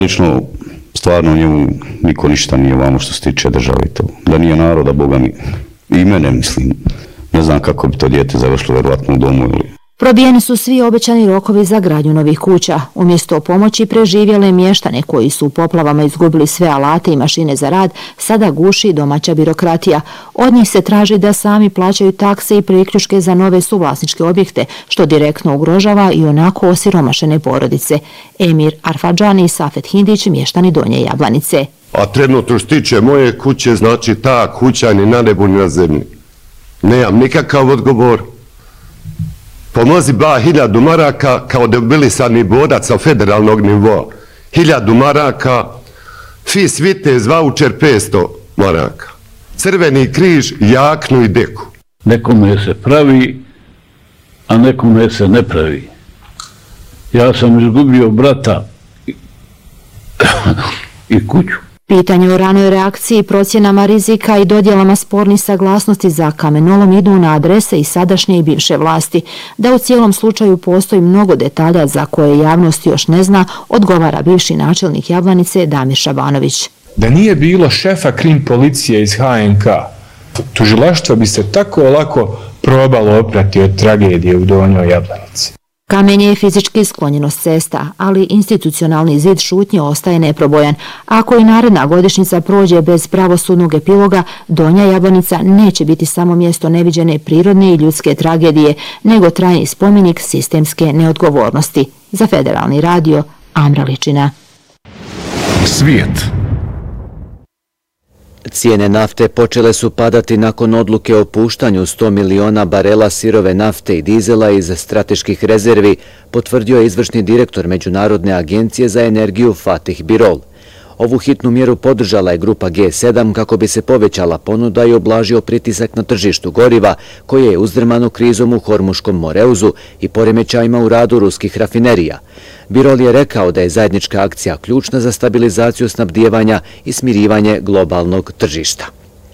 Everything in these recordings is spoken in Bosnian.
Lično, stvarno njemu niko ništa nije ovamo što se tiče države i to. Da nije naroda, Boga mi, i mene mislim. Ne znam kako bi to dijete završilo vjerovatno u domu ili... Probijeni su svi obećani rokovi za gradnju novih kuća. Umjesto pomoći preživjele mještane koji su u poplavama izgubili sve alate i mašine za rad, sada guši domaća birokratija. Od njih se traži da sami plaćaju takse i priključke za nove suvlasničke objekte, što direktno ugrožava i onako osiromašene porodice. Emir Arfadžani i Safet Hindić, mještani Donje Jablanice. A trenutno što tiče moje kuće, znači ta kuća ni na nebu ni na zemlji. Nemam nikakav odgovor. Pomozi ba 1000 maraka kao debilisani borac sa federalnog nivoa. 1000 maraka, FIS Vitez voucher 500 maraka. Crveni križ, jaknu i deku. Nekome se pravi, a nekome se ne pravi. Ja sam izgubio brata i kuću. Pitanje o ranoj reakciji, procjenama rizika i dodjelama spornih saglasnosti za kamenolom idu na adrese i sadašnje i bivše vlasti. Da u cijelom slučaju postoji mnogo detalja za koje javnost još ne zna, odgovara bivši načelnik Jablanice Damir Šabanović. Da nije bilo šefa krim policije iz HNK, tužilaštvo bi se tako lako probalo oprati od tragedije u Donjoj Jablanici. Kamen je fizički sklonjenost cesta, ali institucionalni zid šutnje ostaje neprobojan. Ako i naredna godišnjica prođe bez pravosudnog epiloga, Donja Jablanica neće biti samo mjesto neviđene prirodne i ljudske tragedije, nego trajni spomenik sistemske neodgovornosti. Za Federalni radio, Amra Ličina. Svijet. Cijene nafte počele su padati nakon odluke o puštanju 100 miliona barela sirove nafte i dizela iz strateških rezervi, potvrdio je izvršni direktor Međunarodne agencije za energiju Fatih Birol. Ovu hitnu mjeru podržala je grupa G7 kako bi se povećala ponuda i oblažio pritisak na tržištu goriva, koje je uzdrmano krizom u Hormuškom moreuzu i poremećajima u radu ruskih rafinerija. Birol je rekao da je zajednička akcija ključna za stabilizaciju snabdijevanja i smirivanje globalnog tržišta.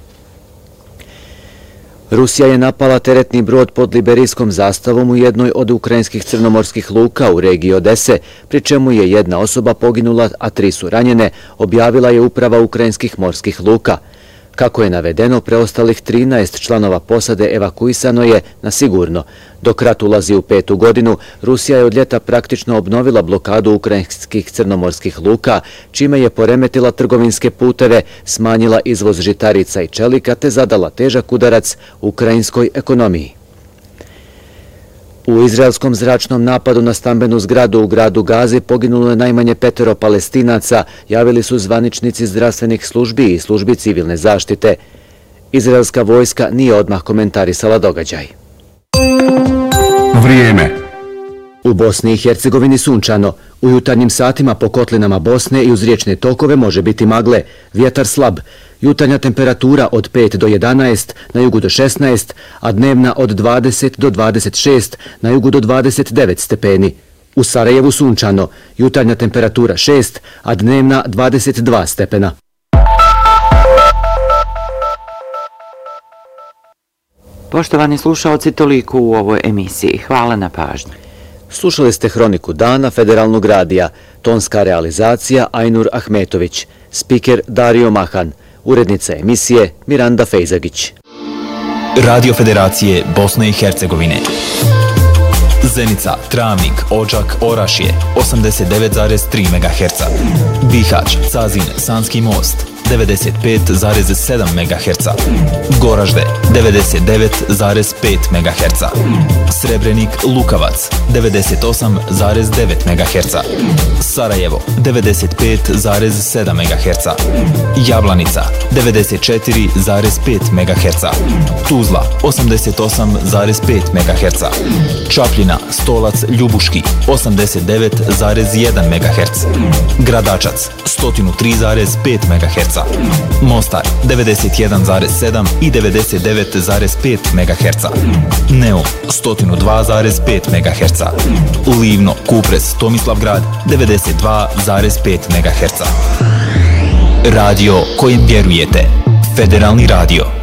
Rusija je napala teretni brod pod liberijskom zastavom u jednoj od ukrajinskih crnomorskih luka u regiji Odese, pri čemu je jedna osoba poginula, a 3 su ranjene, objavila je uprava ukrajinskih morskih luka. Kako je navedeno, preostalih 13 članova posade evakuisano je na sigurno. Dok rat ulazi u 5. godinu, Rusija je od ljeta praktično obnovila blokadu ukrajinskih crnomorskih luka, čime je poremetila trgovinske puteve, smanjila izvoz žitarica i čelika te zadala težak udarac ukrajinskoj ekonomiji. U izraelskom zračnom napadu na stambenu zgradu u gradu Gazi poginulo je najmanje 5 Palestinaca, javili su zvaničnici zdravstvenih službi i službi civilne zaštite. Izraelska vojska nije odmah komentarisala događaj. Vrijeme. U Bosni i Hercegovini sunčano. U jutarnjim satima po kotlinama Bosne i uz riječne tokove može biti magle, vjetar slab. Jutarnja temperatura od 5 do 11, na jugu do 16, a dnevna od 20 do 26, na jugu do 29 stepeni. U Sarajevu sunčano, jutarnja temperatura 6, a dnevna 22 stepena. Poštovani slušaoci, toliko u ovoj emisiji. Hvala na pažnji. Slušali ste Hroniku dana Federalnog radija, tonska realizacija Ajnur Ahmetović, spiker Dario Mahan, urednica emisije Miranda Fejzagić. Radio Federacije Bosne i Hercegovine. Zenica, Travnik, Odžak, Orašje 89,3 MHz. Bihać, Cazin, Sanski most 95,7 MHz. Goražde 99,5 MHz. Srebrenik, Lukavac 98,9 MHz. Sarajevo 95,7 MHz. Jablanica 94,5 MHz. Tuzla 88,5 MHz. Čapljina, Stolac, Ljubuški 89,1 MHz. Gradačac 103,5 MHz. Mostar 91,7 i 99,5 MHz. Neum 102,5 MHz. Livno, Kupres, Tomislavgrad 92,5 MHz. Radio kojim vjerujete. Federalni radio.